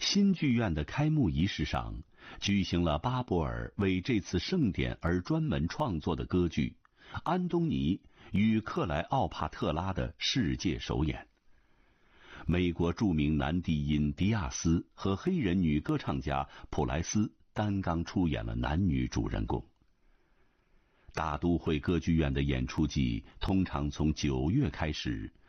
新剧院的开幕仪式上，举行了巴伯尔为这次盛典而专门创作的歌剧《安东尼与克莱奥帕特拉》的世界首演。美国著名男低音迪亚斯和黑人女歌唱家普莱斯担纲出演了男女主人公。大都会歌剧院的演出季通常从9月开始，